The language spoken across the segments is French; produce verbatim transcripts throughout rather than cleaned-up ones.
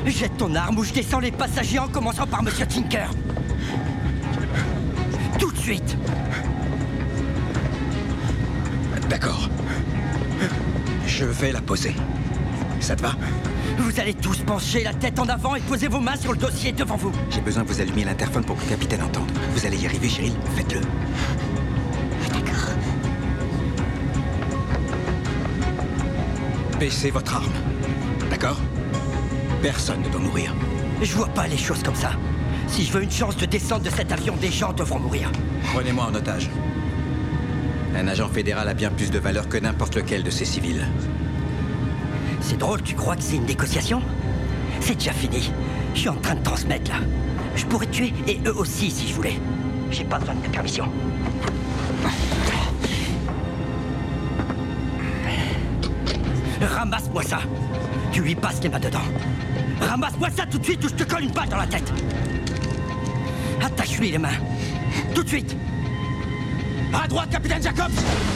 Jette ton arme ou je descends les passagers en commençant par Monsieur Tinker. Tout de suite. D'accord. Je vais la poser. Ça te va? Vous allez tous pencher la tête en avant et poser vos mains sur le dossier devant vous. J'ai besoin que vous allumiez l'interphone pour que le capitaine entende. Vous allez y arriver, Cheryl. Faites-le. D'accord. Baissez votre arme. D'accord? Personne ne doit mourir. Je vois pas les choses comme ça. Si je veux une chance de descendre de cet avion, des gens devront mourir. Prenez-moi en otage. Un agent fédéral a bien plus de valeur que n'importe lequel de ces civils. C'est drôle, tu crois que c'est une négociation? C'est déjà fini. Je suis en train de transmettre, là. Je pourrais te tuer, et eux aussi, si je voulais. J'ai pas besoin de ta permission. Ramasse-moi ça. Tu lui passes les mains dedans. Ramasse-moi ça tout de suite ou je te colle une balle dans la tête. Attache-lui les mains. Tout de suite. À droite, capitaine Jacobs.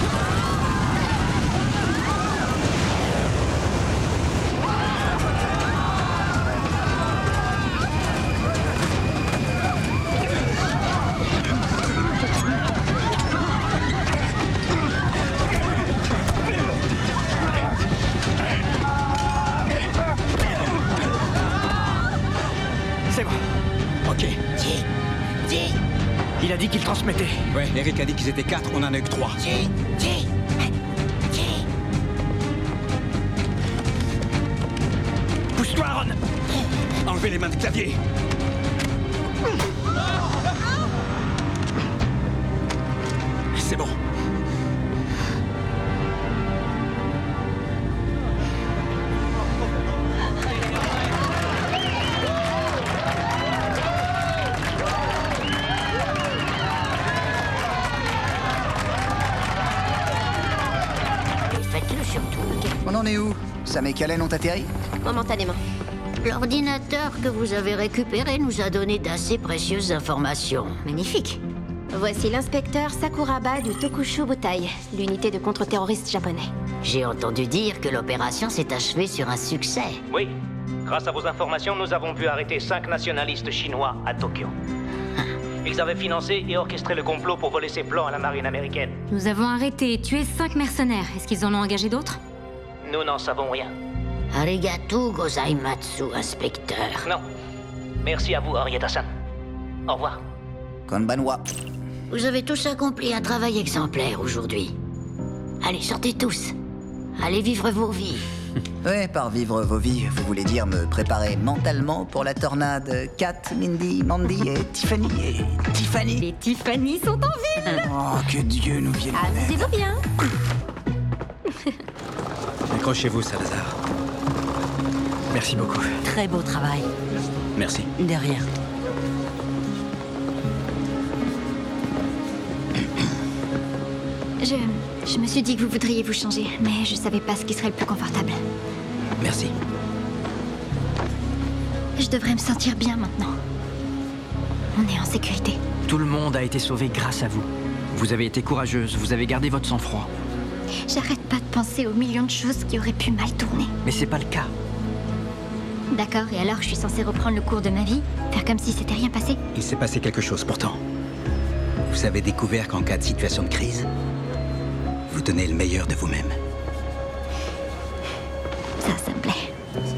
C'est bon. Ok. Dis, dis, Il a dit qu'il transmettait. Ouais, Eric a dit qu'ils étaient quatre, on en a eu que trois. dis, dis, dis. Pousse-toi, Aaron. Enlevez les mains du clavier. C'est bon. Et faites-le surtout, ok? On en est où? Sam et Kalen ont atterri? Momentanément. L'ordinateur que vous avez récupéré nous a donné d'assez précieuses informations. Magnifique. Voici l'inspecteur Sakuraba du Tokushu Butai, l'unité de contre-terroristes japonais. J'ai entendu dire que l'opération s'est achevée sur un succès. Oui. Grâce à vos informations, nous avons pu arrêter cinq nationalistes chinois à Tokyo. Ils avaient financé et orchestré le complot pour voler ces plans à la marine américaine. Nous avons arrêté et tué cinq mercenaires. Est-ce qu'ils en ont engagé d'autres? Nous n'en savons rien. Arigatou gozaimatsu, inspecteur. Non. Merci à vous, Henrietta-san. Au revoir. Konbanwa. Vous avez tous accompli un travail exemplaire aujourd'hui. Allez, sortez tous. Allez vivre vos vies. Ouais, par vivre vos vies, vous voulez dire me préparer mentalement pour la tornade. Kat, Mindy, Mandy et Tiffany et Tiffany. Les Tiffany sont en ville. Oh, que Dieu nous vienne en aide. Amusez-vous bien. Accrochez-vous, Salazar. Merci beaucoup. Très beau travail. Merci. De rien. Je, je me suis dit que vous voudriez vous changer, mais je savais pas ce qui serait le plus confortable. Merci. Je devrais me sentir bien maintenant. On est en sécurité. Tout le monde a été sauvé grâce à vous. Vous avez été courageuse, vous avez gardé votre sang-froid. J'arrête pas de penser aux millions de choses qui auraient pu mal tourner. Mais c'est pas le cas. D'accord, et alors je suis censée reprendre le cours de ma vie? Faire comme si c'était rien passé? Il s'est passé quelque chose pourtant. Vous avez découvert qu'en cas de situation de crise, vous donnez le meilleur de vous-même. Ça, ça me plaît.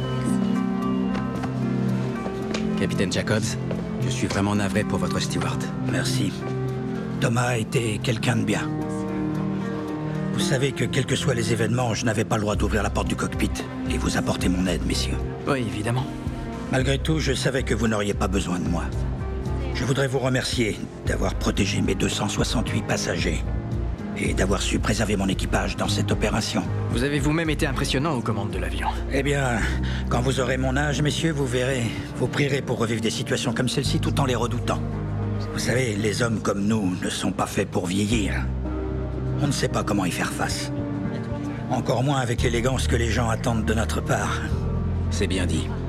Capitaine Jacobs, je suis vraiment navré pour votre steward. Merci. Thomas a été quelqu'un de bien. Vous savez que quels que soient les événements, je n'avais pas le droit d'ouvrir la porte du cockpit et vous apporter mon aide, messieurs. Oui, évidemment. Malgré tout, je savais que vous n'auriez pas besoin de moi. Je voudrais vous remercier d'avoir protégé mes deux cent soixante-huit passagers et d'avoir su préserver mon équipage dans cette opération. Vous avez vous-même été impressionnant aux commandes de l'avion. Eh bien, quand vous aurez mon âge, messieurs, vous verrez, vous prierez pour revivre des situations comme celle-ci tout en les redoutant. Vous savez, les hommes comme nous ne sont pas faits pour vieillir. On ne sait pas comment y faire face. Encore moins avec l'élégance que les gens attendent de notre part. C'est bien dit.